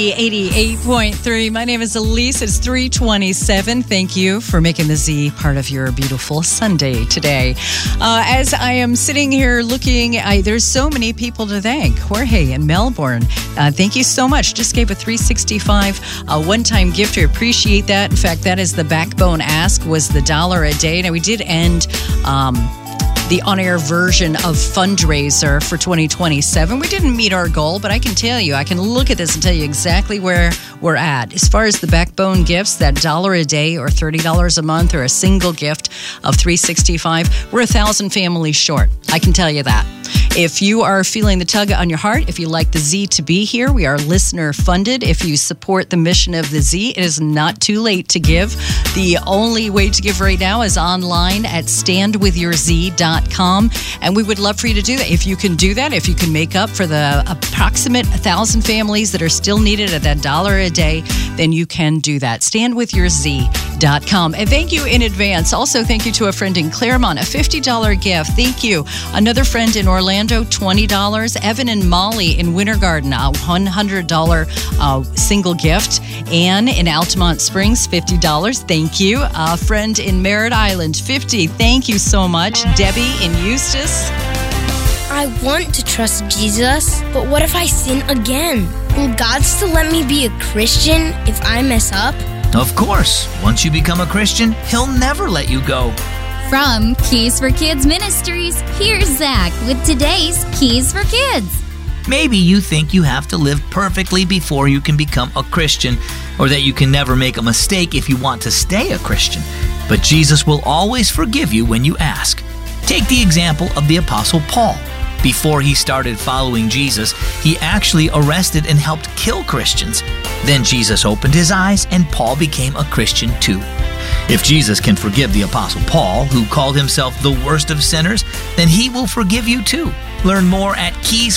88.3. My name is Elise. It's 3:27. Thank you for making the Z part of your beautiful Sunday today. As I am sitting here looking, there's so many people to thank. Jorge in Melbourne, thank you so much. Just gave a $365 one-time gift. I appreciate that. In fact, that is the backbone ask, was the $1 a day. Now, we did end the on-air version of fundraiser for 2027. We didn't meet our goal, but I can tell you, I can look at this and tell you exactly where we're at. As far as the backbone gifts, that $1 a day or $30 a month or a single gift of $365, we're 1,000 families short. I can tell you that. If you are feeling the tug on your heart, if you like the Z to be here, we are listener funded. If you support the mission of the Z, it is not too late to give. The only way to give right now is online at standwithyourz.com. And we would love for you to do that. If you can do that, if you can make up for the approximate 1,000 families that are still needed at that $1 a day, then you can do that. Standwithyourz.com. And thank you in advance. Also, thank you to a friend in Claremont, a $50 gift. Thank you. Another friend in Orlando, $20. Evan and Molly in Winter Garden, a $100 single gift. Anne in Altamont Springs, $50. Thank you. A friend in Merritt Island, $50. Thank you so much. Debbie in Eustis. I want to trust Jesus, but what if I sin again? Will God still let me be a Christian if I mess up? Of course. Once you become a Christian, He'll never let you go. From Keys for Kids Ministries, here's Zach with today's Keys for Kids. Maybe you think you have to live perfectly before you can become a Christian, or that you can never make a mistake if you want to stay a Christian. But Jesus will always forgive you when you ask. Take the example of the Apostle Paul. Before he started following Jesus, he actually arrested and helped kill Christians. Then Jesus opened his eyes and Paul became a Christian too. If Jesus can forgive the Apostle Paul, who called himself the worst of sinners, then he will forgive you too. Learn more at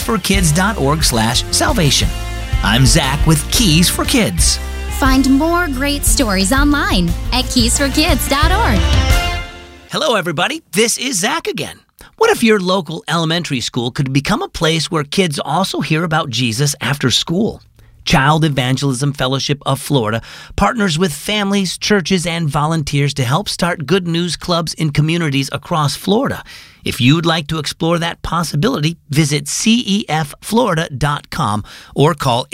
keysforkids.org/salvation. I'm Zach with Keys for Kids. Find more great stories online at keysforkids.org. Hello, everybody. This is Zach again. What if your local elementary school could become a place where kids also hear about Jesus after school? Child Evangelism Fellowship of Florida partners with families, churches, and volunteers to help start good news clubs in communities across Florida. If you'd like to explore that possibility, visit CEFFlorida.com or call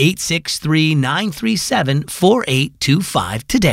863-937-4825 today.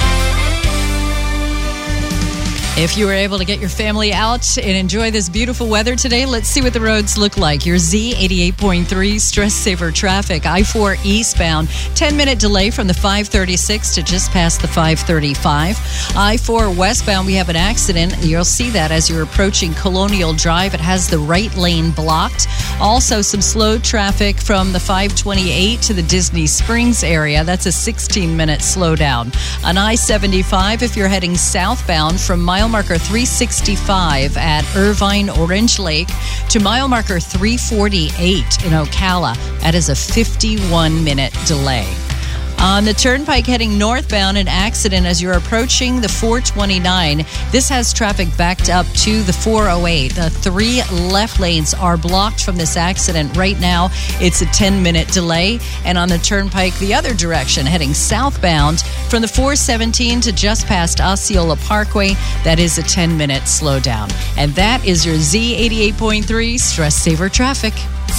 If you were able to get your family out and enjoy this beautiful weather today, let's see what the roads look like. Your Z88.3 stress saver traffic. I-4 eastbound, 10-minute delay from the 536 to just past the 535. I-4 westbound, we have an accident. You'll see that as you're approaching Colonial Drive. It has the right lane blocked. Also, some slow traffic from the 528 to the Disney Springs area. That's a 16-minute slowdown. On I-75, if you're heading southbound from mile marker 365 at Irvine Orange Lake to mile marker 348 in Ocala. That is a 51-minute delay. On the turnpike heading northbound, an accident as you're approaching the 429. This has traffic backed up to the 408. The 3 left lanes are blocked from this accident. Right now, it's a 10-minute delay. And on the turnpike, the other direction, heading southbound from the 417 to just past Osceola Parkway, that is a 10-minute slowdown. And that is your Z88.3 Stress Saver Traffic.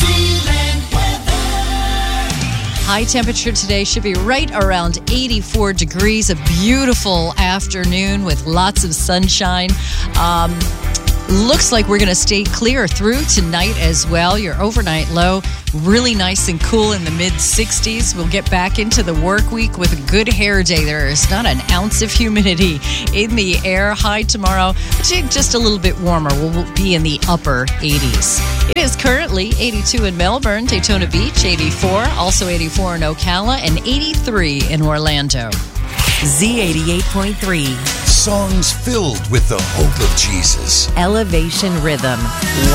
High temperature today should be right around 84 degrees. A beautiful afternoon with lots of sunshine. Looks like we're going to stay clear through tonight as well. Your overnight low, really nice and cool in the mid-60s. We'll get back into the work week with a good hair day. There is not an ounce of humidity in the air. High tomorrow, just a little bit warmer. We'll be in the upper 80s. It is currently 82 in Melbourne, Daytona Beach, 84, also 84 in Ocala, and 83 in Orlando. Z88.3. Songs filled with the hope of Jesus. Elevation Rhythm.